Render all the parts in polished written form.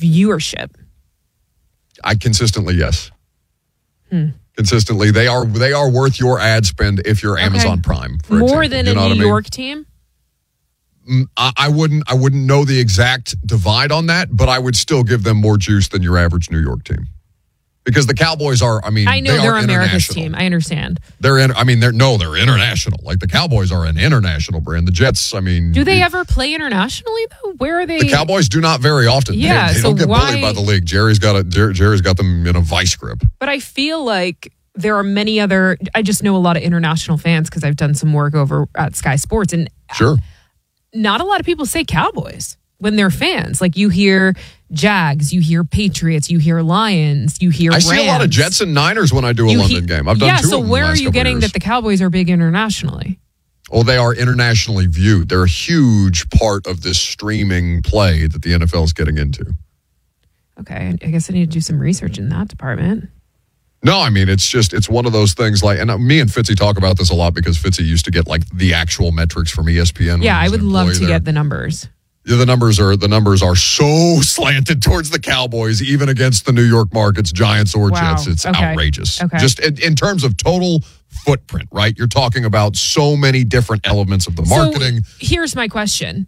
viewership? I consistently, yes. Consistently, they are worth your ad spend if you're Amazon Prime. For More example. than a New York team? I wouldn't know the exact divide on that, but I would still give them more juice than your average New York team. Because the Cowboys are, I know they're America's team. I understand. They're international. Like the Cowboys are an international brand. The Jets, do they ever play internationally though? Where are they? The Cowboys do not very often. Yeah, they don't get bullied by the league. Jerry's got them in a vice grip. But I feel like there are many other. I just know a lot of international fans because I've done some work over at Sky Sports, and sure, not a lot of people say Cowboys when they're fans. Like you hear Jags, you hear Patriots, you hear Lions, you hear Rams. I see a lot of Jets and Niners when I do a London game. I've done two so of them where the last are you getting years. that the Cowboys are big internationally? Oh, they are internationally viewed. They're a huge part of this streaming play that the NFL is getting into. Okay, I guess I need to do some research in that department. No, it's one of those things like, and me and Fitzy talk about this a lot because Fitzy used to get like the actual metrics from ESPN. Yeah, I would love to get the numbers. Yeah, the numbers are so slanted towards the Cowboys, even against the New York markets, Giants or Jets. It's outrageous. Okay. Just in terms of total footprint, right? You're talking about so many different elements of the marketing. So here's my question.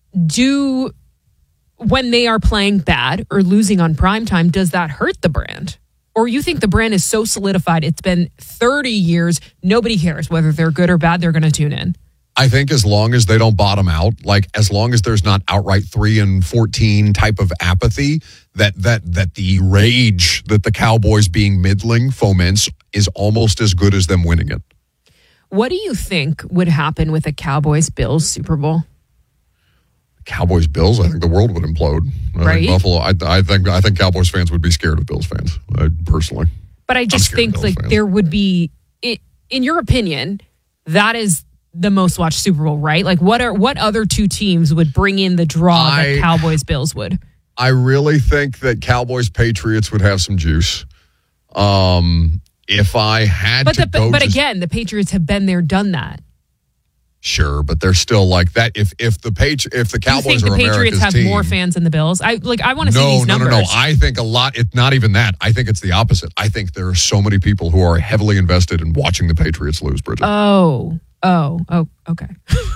When they are playing bad or losing on primetime, does that hurt the brand? Or you think the brand is so solidified, it's been 30 years, nobody cares whether they're good or bad, they're going to tune in? I think as long as they don't bottom out, like as long as there's not outright 3-14 type of apathy, that the rage that the Cowboys being middling foments is almost as good as them winning it. What do you think would happen with a Cowboys-Bills Super Bowl? Cowboys-Bills, I think the world would implode. Right? I think Buffalo, I think Cowboys fans would be scared of Bills fans, personally. But I just think like there would be, in your opinion, that is the most watched Super Bowl, right? Like what other two teams would bring in the draw that Cowboys-Bills would? I really think that Cowboys-Patriots would have some juice. If I had But again, the Patriots have been there, done that. Sure, but they're still like that. If the Cowboys are America's team, the Patriots have more fans than the Bills? I want to see these numbers. No. I think a lot. It's not even that. I think it's the opposite. I think there are so many people who are heavily invested in watching the Patriots lose, Bridget. Oh, okay.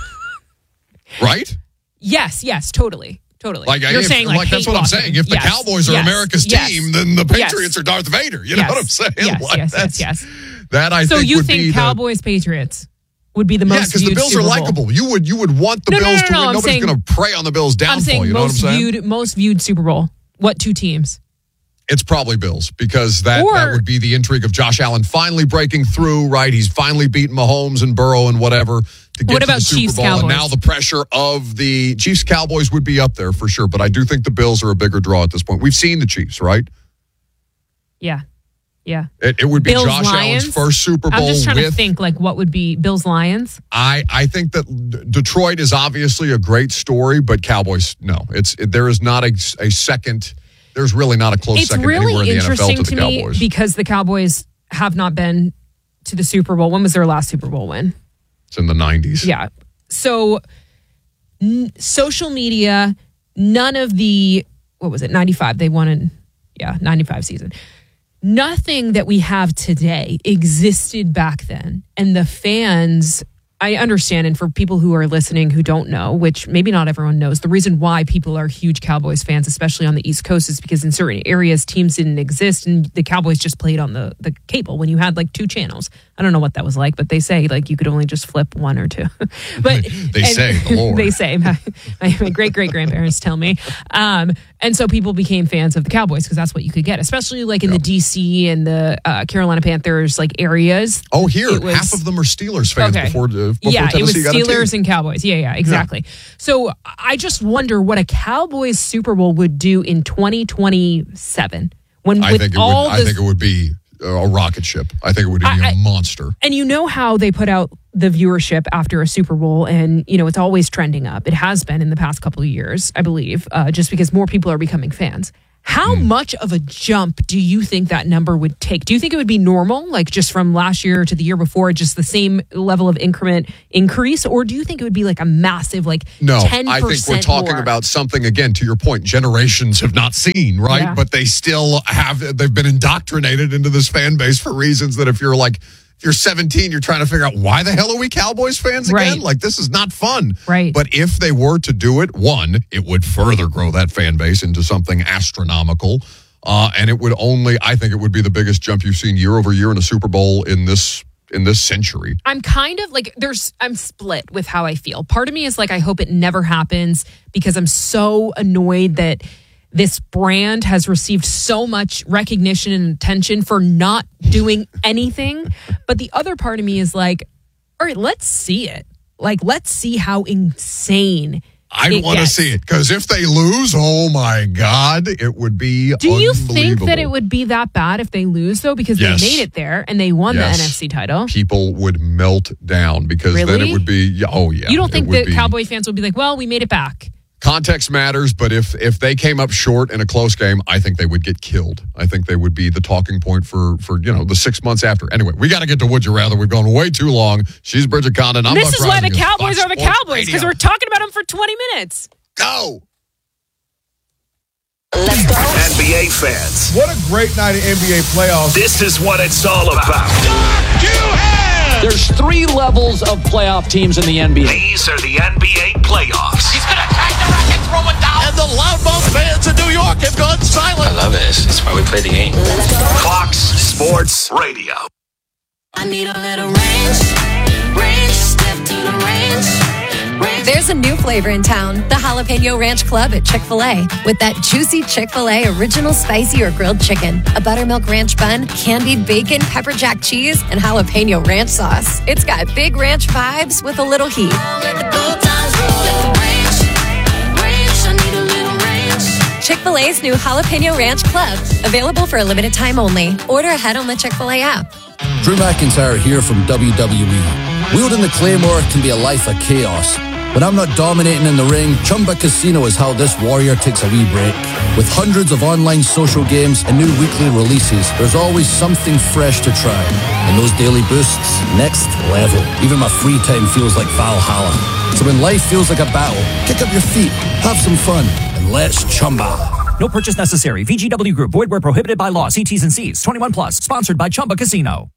Right? Yes, totally. Like you're saying that's what I'm saying. If the Cowboys are America's team, then the Patriots are Darth Vader. You know what I'm saying? Yes. That I think. So you would think be Cowboys Patriots would be the most because the Bills are likable. You would want the Bills to win. Nobody's going to prey on the Bills' downfall. I'm saying you know what I'm saying? Most viewed Super Bowl. What two teams? It's probably Bills because that would be the intrigue of Josh Allen finally breaking through, right? He's finally beaten Mahomes and Burrow and whatever to get to the Super Bowl. Cowboys? And now the pressure of the Chiefs-Cowboys would be up there for sure. But I do think the Bills are a bigger draw at this point. We've seen the Chiefs, right? Yeah. It would be Bills, Josh Lions? Allen's first Super Bowl. I'm just trying to think like what would be Bills Lions. I think that Detroit is obviously a great story, but Cowboys, no. There is not a second. There's really not a close second anywhere in the NFL to the Cowboys. It's really interesting to me because the Cowboys have not been to the Super Bowl. When was their last Super Bowl win? It's in the 90s. Yeah. So social media, none of the, 95? They won in, 95 season. Nothing that we have today existed back then. And the fans, I understand, and for people who are listening who don't know, which maybe not everyone knows, the reason why people are huge Cowboys fans, especially on the East Coast, is because in certain areas teams didn't exist and the Cowboys just played on the cable when you had like two channels. I don't know what that was like, but they say like you could only just flip one or two. But they say, the Lord. They say, my great-great-grandparents tell me. And so people became fans of the Cowboys because that's what you could get, especially like in the DC and the Carolina Panthers like areas. Oh, half of them are Steelers fans before it was Tennessee got Steelers and Cowboys. Yeah, exactly. Yeah. So I just wonder what a Cowboys Super Bowl would do in 2027 I think it would be a rocket ship. I think it would be a monster. And you know how they put out the viewership after a Super Bowl, and it's always trending up. It has been in the past couple of years, I believe, just because more people are becoming fans. How much of a jump do you think that number would take? Do you think it would be normal, like just from last year to the year before, just the same level of increment increase? Or do you think it would be like a massive, like 10% I think we're talking more? about something, again, to your point, generations have not seen, right? Yeah. But they still they've been indoctrinated into this fan base for reasons that if you're 17, you're trying to figure out why the hell are we Cowboys fans again? Right. Like, this is not fun. Right. But if they were to do it, one, it would further grow that fan base into something astronomical. And I think it would be the biggest jump you've seen year over year in a Super Bowl in this century. I'm kind of like, I'm split with how I feel. Part of me is like, I hope it never happens because I'm so annoyed that this brand has received so much recognition and attention for not doing anything. But the other part of me is like, all right, let's see it. Like, let's see how insane I want to see it, because if they lose, oh my God, it would be Do you think unbelievable. that it would be that bad if they lose, though? Because Yes. they made it there and they won Yes. the NFC title. People would melt down because then Really? it would be, oh yeah. You don't think it would that be- Cowboy fans would be like, well, we made it back? Context matters, but if they came up short in a close game, I think they would get killed. I think they would be the talking point for the 6 months after. Anyway, we got to get to Would You Rather. We've gone way too long. She's Bridget Condon. I'm This Buck is why the Reisinger. Cowboys Fox are the Sports Cowboys, because Radio. we're talking about them for 20 minutes. Go. Let's go. NBA fans, What a great night of NBA playoffs. this is what it's all about. There's 3 levels of playoff teams in the NBA. These are the NBA playoffs. He's gonna crack the racket, throw it down. And the loudmouth fans in New York have gone silent. I love it. It's why we play the game. Fox Sports Radio. I need a little ranch, step to the ranch. There's a new flavor in town, the Jalapeno Ranch Club at Chick-fil-A. With that juicy Chick-fil-A original spicy or grilled chicken, a buttermilk ranch bun, candied bacon, pepper jack cheese, and jalapeno ranch sauce. It's got big ranch vibes with a little heat. Let the good times roll. Ranch, I need a little ranch. Chick-fil-A's new Jalapeno Ranch Club. Available for a limited time only. Order ahead on the Chick-fil-A app. Drew McIntyre here from WWE. Wielding the Claymore can be a life of chaos. When I'm not dominating in the ring, Chumba Casino is how this warrior takes a wee break. With hundreds of online social games and new weekly releases, there's always something fresh to try. And those daily boosts, next level. Even my free time feels like Valhalla. So when life feels like a battle, kick up your feet, have some fun, and let's Chumba. No purchase necessary. VGW Group. Void where prohibited by law. See T's and C's. 21 plus. Sponsored by Chumba Casino.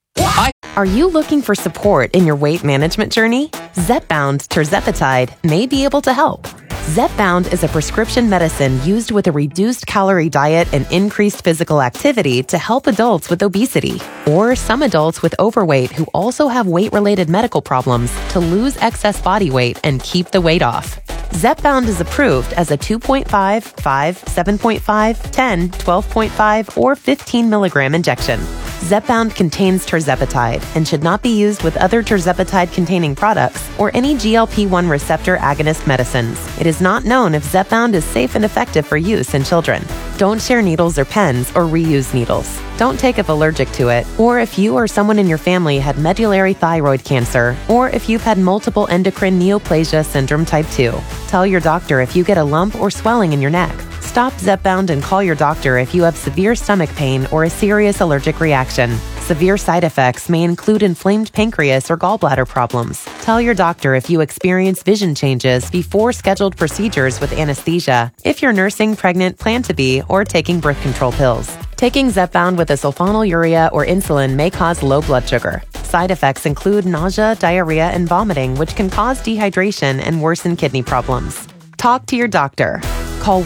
Are you looking for support in your weight management journey? Zepbound tirzepatide may be able to help. Zepbound is a prescription medicine used with a reduced calorie diet and increased physical activity to help adults with obesity or some adults with overweight who also have weight-related medical problems to lose excess body weight and keep the weight off. Zepbound is approved as a 2.5, 5, 7.5, 10, 12.5, or 15 milligram injection. Zepbound contains tirzepatide and should not be used with other tirzepatide-containing products or any GLP-1 receptor agonist medicines. It is not known if Zepbound is safe and effective for use in children. Don't share needles or pens or reuse needles. Don't take if allergic to it, or if you or someone in your family had medullary thyroid cancer, or if you've had multiple endocrine neoplasia syndrome type 2. Tell your doctor if you get a lump or swelling in your neck. Stop Zepbound and call your doctor if you have severe stomach pain or a serious allergic reaction. Severe side effects may include inflamed pancreas or gallbladder problems. Tell your doctor if you experience vision changes before scheduled procedures with anesthesia, if you're nursing, pregnant, plan to be, or taking birth control pills. Taking Zepbound with a sulfonylurea or insulin may cause low blood sugar. Side effects include nausea, diarrhea, and vomiting, which can cause dehydration and worsen kidney problems. Talk to your doctor. Call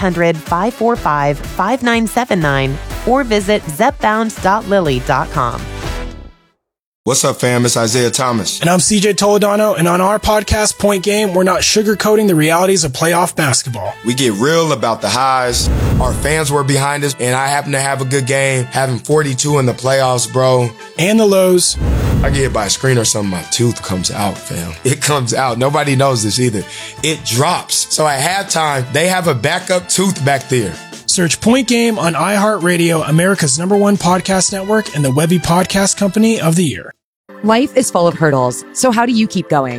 1-800-545-5979 or visit zepbound.lily.com. What's up, fam? It's Isaiah Thomas. And I'm CJ Toledano, and on our podcast, Point Game, we're not sugarcoating the realities of playoff basketball. We get real about the highs. Our fans were behind us, and I happen to have a good game, having 42 in the playoffs, bro. And the lows. I get hit by a screen or something, my tooth comes out, fam. It comes out. Nobody knows this either. It drops. So at halftime, they have a backup tooth back there. Search Point Game on iHeartRadio, America's #1 podcast network, and the Webby Podcast Company of the Year. Life is full of hurdles, so how do you keep going?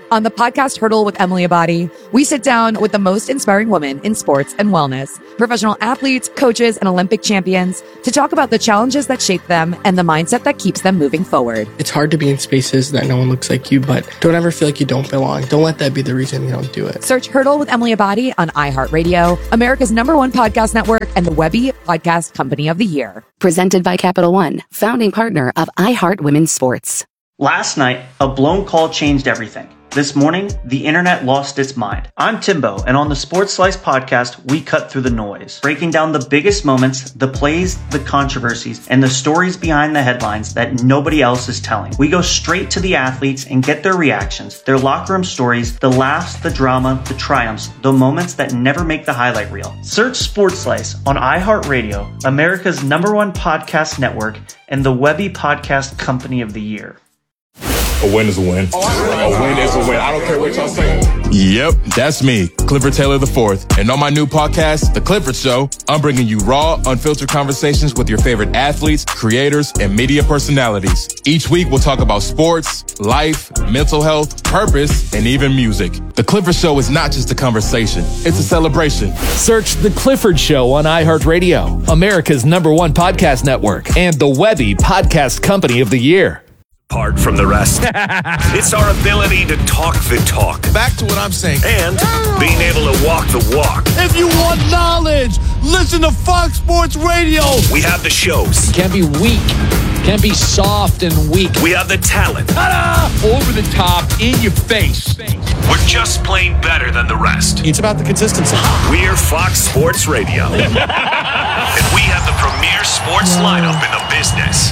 On the podcast Hurdle with Emily Abadi, we sit down with the most inspiring women in sports and wellness, professional athletes, coaches, and Olympic champions to talk about the challenges that shape them and the mindset that keeps them moving forward. It's hard to be in spaces that no one looks like you, but don't ever feel like you don't belong. Don't let that be the reason you don't do it. Search Hurdle with Emily Abadi on iHeartRadio, America's #1 podcast network, and the Webby Podcast Company of the Year. Presented by Capital One, founding partner of iHeart Women's Sports. Last night, a blown call changed everything. This morning, the internet lost its mind. I'm Timbo, and on the Sports Slice podcast, we cut through the noise, breaking down the biggest moments, the plays, the controversies, and the stories behind the headlines that nobody else is telling. We go straight to the athletes and get their reactions, their locker room stories, the laughs, the drama, the triumphs, the moments that never make the highlight reel. Search Sports Slice on iHeartRadio, America's #1 podcast network, and the Webby Podcast Company of the Year. A win is a win. A win is a win. I don't care what y'all say. Yep, that's me, Clifford Taylor IV. And on my new podcast, The Clifford Show, I'm bringing you raw, unfiltered conversations with your favorite athletes, creators, and media personalities. Each week, we'll talk about sports, life, mental health, purpose, and even music. The Clifford Show is not just a conversation, it's a celebration. Search The Clifford Show on iHeartRadio, America's #1 podcast network, and the Webby Podcast Company of the Year. Apart from the rest, it's our ability to talk the talk. Back to what I'm saying. And being able to walk the walk. If you want knowledge, listen to Fox Sports Radio. We have the shows. Can't be weak. Can't be soft and weak. We have the talent. Ta-da! Over the top, in your face. We're just plain better than the rest. It's about the consistency. We're Fox Sports Radio. And we have the premier sports lineup in the business.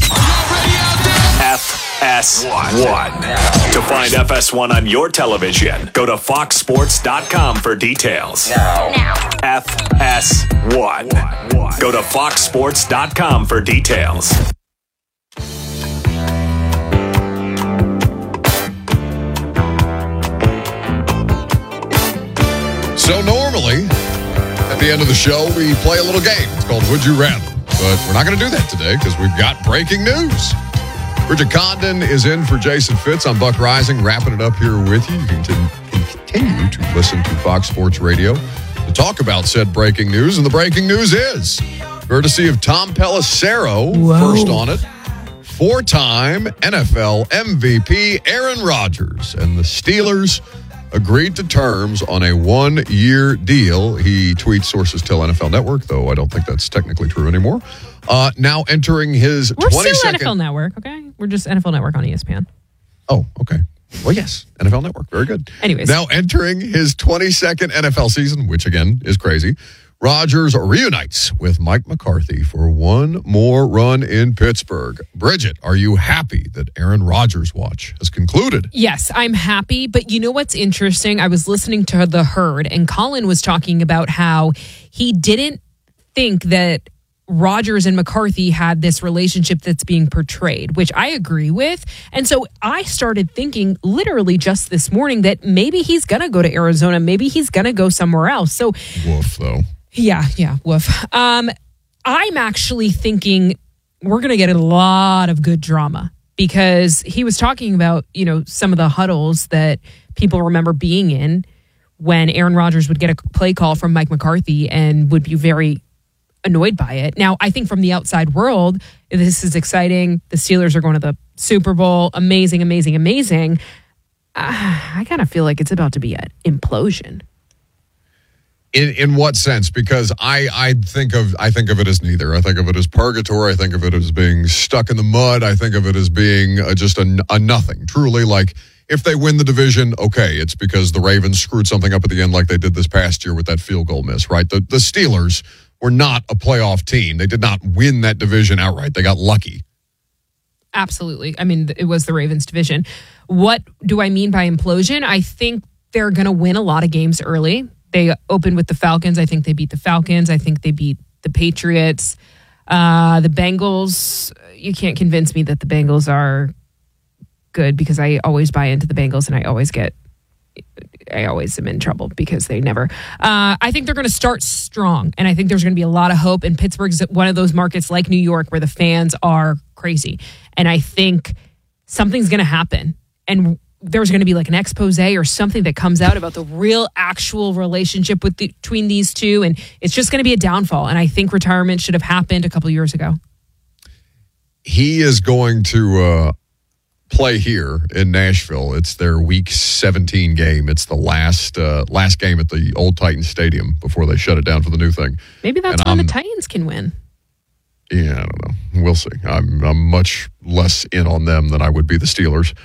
FS1. To find FS1 on your television, go to foxsports.com for details. Now. FS1. Go to foxsports.com for details. So normally, at the end of the show, we play a little game. It's called Would You Rather? But we're not going to do that today because we've got breaking news. Bridget Condon is in for Jason Fitz. I'm Buck Rising, wrapping it up here with you. You can continue to listen to Fox Sports Radio to talk about said breaking news. And the breaking news is, courtesy of Tom Pelissero, first on it, 4-time NFL MVP Aaron Rodgers and the Steelers agreed to terms on a 1-year deal. He tweets, sources tell NFL Network, though I don't think that's technically true anymore. Now entering his 22nd... We're still NFL Network, okay? We're just NFL Network on ESPN. Oh, okay. Well, yes, NFL Network. Very good. Anyways. Now entering his 22nd NFL season, which again is crazy, Rodgers reunites with Mike McCarthy for one more run in Pittsburgh. Bridget, are you happy that Aaron Rodgers' watch has concluded? Yes, I'm happy. But you know what's interesting? I was listening to The Herd, and Colin was talking about how he didn't think that Rodgers and McCarthy had this relationship that's being portrayed, which I agree with. And so I started thinking literally just this morning that maybe he's going to go to Arizona. Maybe he's going to go somewhere else. So woof, though. Yeah, woof. I'm actually thinking we're going to get a lot of good drama because he was talking about, some of the huddles that people remember being in when Aaron Rodgers would get a play call from Mike McCarthy and would be very annoyed by it. Now, I think from the outside world, this is exciting. The Steelers are going to the Super Bowl. Amazing, amazing, amazing. I kind of feel like it's about to be an implosion. In what sense? Because I think of it as neither. I think of it as purgatory. I think of it as being stuck in the mud. I think of it as being just a nothing. Truly, like, if they win the division, okay, it's because the Ravens screwed something up at the end like they did this past year with that field goal miss, right? The Steelers were not a playoff team. They did not win that division outright. They got lucky. Absolutely. I mean, it was the Ravens division. What do I mean by implosion? I think they're going to win a lot of games early. They opened with the Falcons. I think they beat the Falcons. I think they beat the Patriots. The Bengals, you can't convince me that the Bengals are good because I always buy into the Bengals and I always am in trouble because they never. I think they're going to start strong, and I think there's going to be a lot of hope. And Pittsburgh's one of those markets like New York where the fans are crazy, and I think something's going to happen. And there's going to be like an expose or something that comes out about the real actual relationship between these two. And it's just going to be a downfall. And I think retirement should have happened a couple of years ago. He is going to play here in Nashville. It's their Week 17 game. It's the last game at the old Titans Stadium before they shut it down for the new thing. Maybe that's when the Titans can win. Yeah, I don't know. We'll see. I'm much less in on them than I would be the Steelers.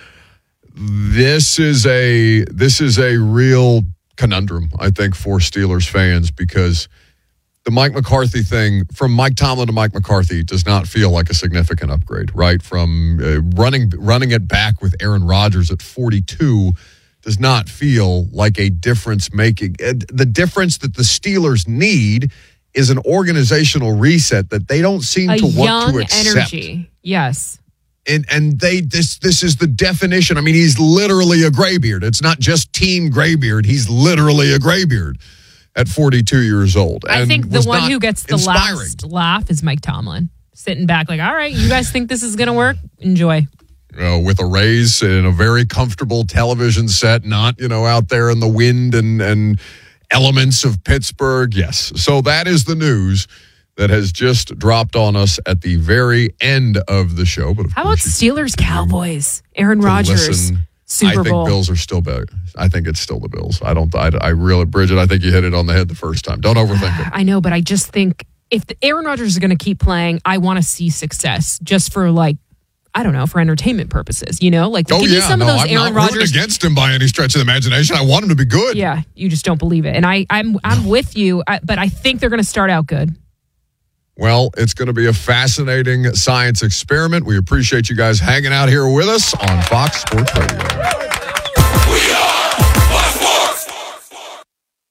This is a real conundrum, I think, for Steelers fans, because the Mike McCarthy thing, from Mike Tomlin to Mike McCarthy, does not feel like a significant upgrade, right? From running it back with Aaron Rodgers at 42 does not feel like a difference making. The difference that the Steelers need is an organizational reset that they don't seem to want to accept. Energy. Yes. And this is the definition. I mean, he's literally a graybeard. It's not just team graybeard. He's literally a graybeard at 42 years old. I think the one who gets the last laugh is Mike Tomlin, sitting back like, all right, you guys think this is going to work? Enjoy. With a raise in a very comfortable television set, not, out there in the wind and elements of Pittsburgh. Yes. So that is the news that has just dropped on us at the very end of the show. But how about Steelers Cowboys? Aaron Rodgers, Super Bowl. I think Bills are still better. I think it's still the Bills. I really, Bridget, I think you hit it on the head the first time. Don't overthink it. I know, but I just think if Aaron Rodgers is going to keep playing, I want to see success just for for entertainment purposes, Like, give me some of those Aaron Rodgers. I'm not rooting against him by any stretch of the imagination. I want him to be good. Yeah, you just don't believe it. And I'm with you, but I think they're going to start out good. Well, it's going to be a fascinating science experiment. We appreciate you guys hanging out here with us on Fox Sports Radio. We are Fox Sports.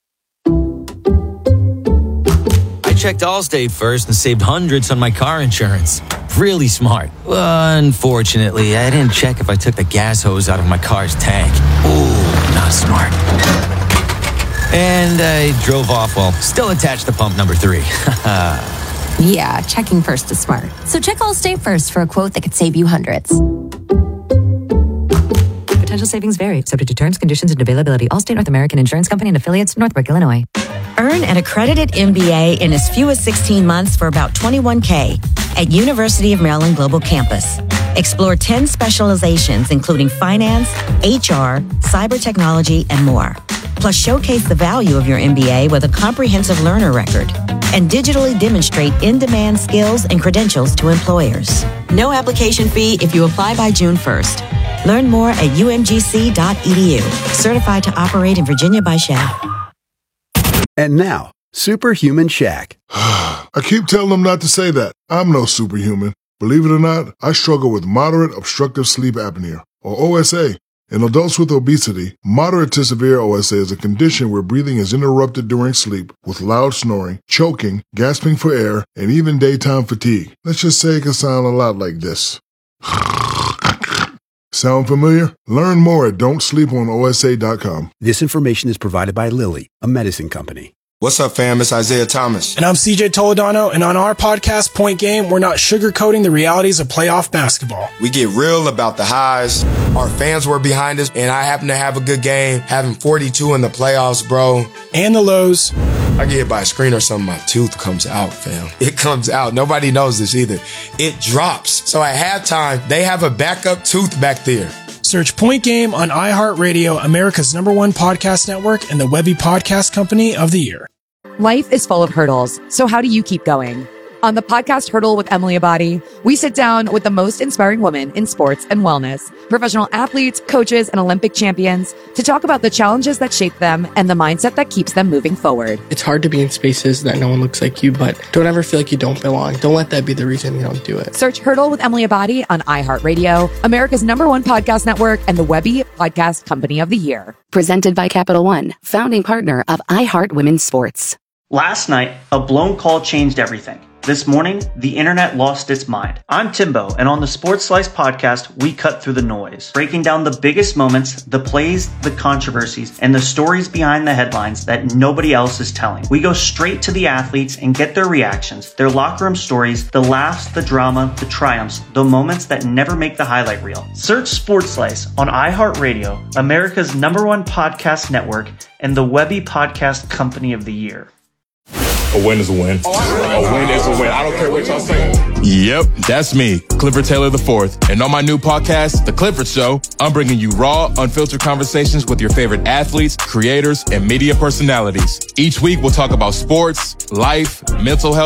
I checked Allstate first and saved hundreds on my car insurance. Really smart. Unfortunately, I didn't check if I took the gas hose out of my car's tank. Ooh, not smart. And I drove off while still attached to pump number 3. Yeah, checking first is smart. So check Allstate first for a quote that could save you hundreds. Potential savings vary, subject to terms, conditions, and availability. Allstate North American Insurance Company and affiliates, Northbrook, Illinois. Earn an accredited MBA in as few as 16 months for about $21K at University of Maryland Global Campus. Explore 10 specializations, including finance, HR, cyber technology, and more. Plus, showcase the value of your MBA with a comprehensive learner record and digitally demonstrate in-demand skills and credentials to employers. No application fee if you apply by June 1st. Learn more at umgc.edu. Certified to operate in Virginia by Shell. And now, Superhuman Shaq. I keep telling them not to say that. I'm no superhuman. Believe it or not, I struggle with moderate obstructive sleep apnea, or OSA. In adults with obesity, moderate to severe OSA is a condition where breathing is interrupted during sleep with loud snoring, choking, gasping for air, and even daytime fatigue. Let's just say it can sound a lot like this. Sound familiar? Learn more at don'tsleeponosa.com. This information is provided by Lilly, a medicine company. What's up, fam? It's Isaiah Thomas. And I'm CJ Toledano, and on our podcast, Point Game, we're not sugarcoating the realities of playoff basketball. We get real about the highs. Our fans were behind us, and I happen to have a good game, having 42 in the playoffs, bro. And the lows. I get hit by a screen or something, my tooth comes out, fam. It comes out. Nobody knows this either. It drops. So at halftime, they have a backup tooth back there. Search Point Game on iHeartRadio, America's #1 podcast network, and the Webby Podcast Company of the Year. Life is full of hurdles, so how do you keep going? On the podcast Hurdle with Emily Abadi, we sit down with the most inspiring women in sports and wellness, professional athletes, coaches, and Olympic champions to talk about the challenges that shape them and the mindset that keeps them moving forward. It's hard to be in spaces that no one looks like you, but don't ever feel like you don't belong. Don't let that be the reason you don't do it. Search Hurdle with Emily Abadi on iHeartRadio, America's #1 podcast network, and the Webby Podcast Company of the Year. Presented by Capital One, founding partner of iHeart Women's Sports. Last night, a blown call changed everything. This morning, the internet lost its mind. I'm Timbo, and on the Sports Slice podcast, we cut through the noise, breaking down the biggest moments, the plays, the controversies, and the stories behind the headlines that nobody else is telling. We go straight to the athletes and get their reactions, their locker room stories, the laughs, the drama, the triumphs, the moments that never make the highlight reel. Search Sports Slice on iHeartRadio, America's #1 podcast network, and the Webby Podcast Company of the Year. A win is a win. A win is a win. I don't care what y'all say. Yep, that's me, Clifford Taylor IV. And on my new podcast, The Clifford Show, I'm bringing you raw, unfiltered conversations with your favorite athletes, creators, and media personalities. Each week, we'll talk about sports, life, mental health,